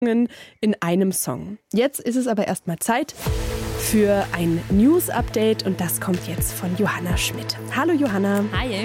in einem Song. Jetzt ist es aber erstmal Zeit für ein News-Update und das kommt jetzt von Johanna Schmidt. Hallo Johanna. Hi.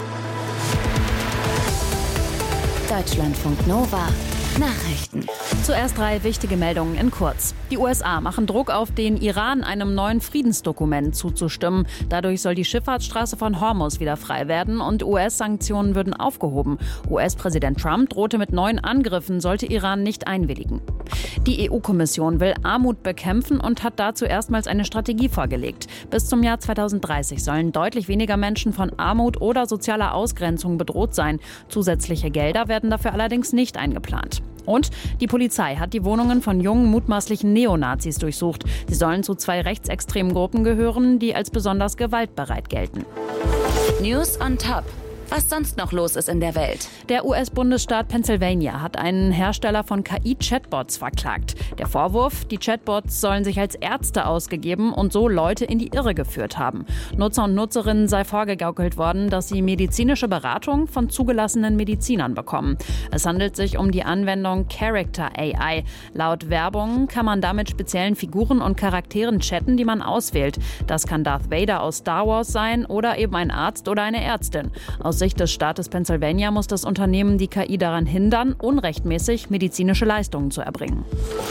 Deutschlandfunk Nova. Nachrichten. Zuerst 3 wichtige Meldungen in kurz. Die USA machen Druck auf den Iran, einem neuen Friedensdokument zuzustimmen. Dadurch soll die Schifffahrtsstraße von Hormuz wieder frei werden und US-Sanktionen würden aufgehoben. US-Präsident Trump drohte mit neuen Angriffen, sollte Iran nicht einwilligen. Die EU-Kommission will Armut bekämpfen und hat dazu erstmals eine Strategie vorgelegt. Bis zum Jahr 2030 sollen deutlich weniger Menschen von Armut oder sozialer Ausgrenzung bedroht sein. Zusätzliche Gelder werden dafür allerdings nicht eingeplant. Und die Polizei hat die Wohnungen von jungen mutmaßlichen Neonazis durchsucht. Sie sollen zu 2 rechtsextremen Gruppen gehören, die als besonders gewaltbereit gelten. News on top. Was sonst noch los ist in der Welt. Der US-Bundesstaat Pennsylvania hat einen Hersteller von KI-Chatbots verklagt. Der Vorwurf, die Chatbots sollen sich als Ärzte ausgegeben und so Leute in die Irre geführt haben. Nutzer und Nutzerinnen sei vorgegaukelt worden, dass sie medizinische Beratung von zugelassenen Medizinern bekommen. Es handelt sich um die Anwendung Character AI. Laut Werbung kann man damit speziellen Figuren und Charakteren chatten, die man auswählt. Das kann Darth Vader aus Star Wars sein oder eben ein Arzt oder eine Ärztin. Aus Sicht des Staates Pennsylvania muss das Unternehmen die KI daran hindern, unrechtmäßig medizinische Leistungen zu erbringen.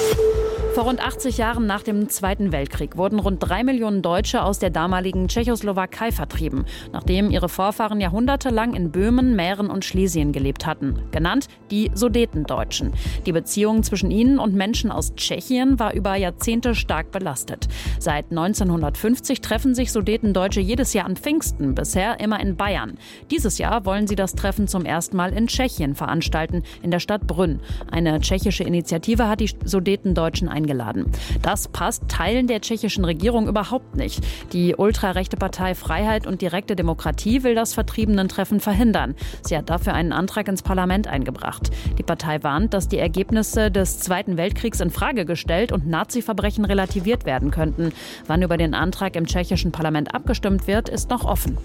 Vor rund 80 Jahren nach dem Zweiten Weltkrieg wurden rund 3 Millionen Deutsche aus der damaligen Tschechoslowakei vertrieben, nachdem ihre Vorfahren jahrhundertelang in Böhmen, Mähren und Schlesien gelebt hatten. Genannt die Sudetendeutschen. Die Beziehung zwischen ihnen und Menschen aus Tschechien war über Jahrzehnte stark belastet. Seit 1950 treffen sich Sudetendeutsche jedes Jahr an Pfingsten, bisher immer in Bayern. Dieses Jahr wollen sie das Treffen zum ersten Mal in Tschechien veranstalten, in der Stadt Brünn. Eine tschechische Initiative hat die Sudetendeutschen eingeladen. Das passt Teilen der tschechischen Regierung überhaupt nicht. Die ultrarechte Partei Freiheit und direkte Demokratie will das Vertriebenen-Treffen verhindern. Sie hat dafür einen Antrag ins Parlament eingebracht. Die Partei warnt, dass die Ergebnisse des Zweiten Weltkriegs in Frage gestellt und Nazi-Verbrechen relativiert werden könnten. Wann über den Antrag im tschechischen Parlament abgestimmt wird, ist noch offen.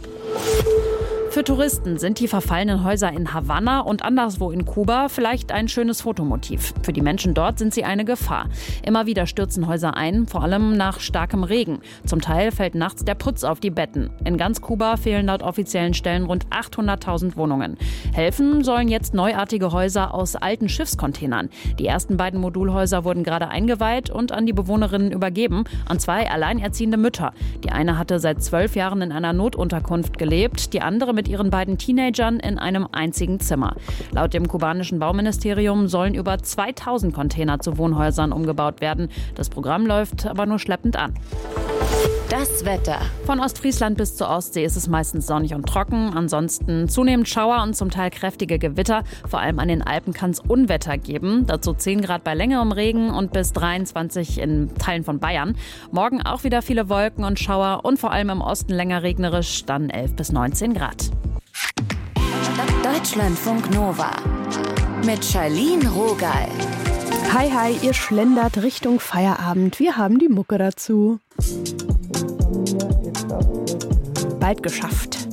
Für Touristen sind die verfallenen Häuser in Havanna und anderswo in Kuba vielleicht ein schönes Fotomotiv. Für die Menschen dort sind sie eine Gefahr. Immer wieder stürzen Häuser ein, vor allem nach starkem Regen. Zum Teil fällt nachts der Putz auf die Betten. In ganz Kuba fehlen laut offiziellen Stellen rund 800.000 Wohnungen. Helfen sollen jetzt neuartige Häuser aus alten Schiffscontainern. Die ersten beiden Modulhäuser wurden gerade eingeweiht und an die Bewohnerinnen übergeben, an 2 alleinerziehende Mütter. Die eine hatte seit 12 Jahren in einer Notunterkunft gelebt, die andere mit ihren beiden Teenagern in einem einzigen Zimmer. Laut dem kubanischen Bauministerium sollen über 2000 Container zu Wohnhäusern umgebaut werden. Das Programm läuft aber nur schleppend an. Das Wetter. Von Ostfriesland bis zur Ostsee ist es meistens sonnig und trocken. Ansonsten zunehmend Schauer und zum Teil kräftige Gewitter. Vor allem an den Alpen kann es Unwetter geben. Dazu 10 Grad bei längerem Regen und bis 23 in Teilen von Bayern. Morgen auch wieder viele Wolken und Schauer und vor allem im Osten länger regnerisch, dann 11 bis 19 Grad. Deutschlandfunk Nova mit Charlene Rogal. Hi, hi, ihr schlendert Richtung Feierabend. Wir haben die Mucke dazu. Bald geschafft.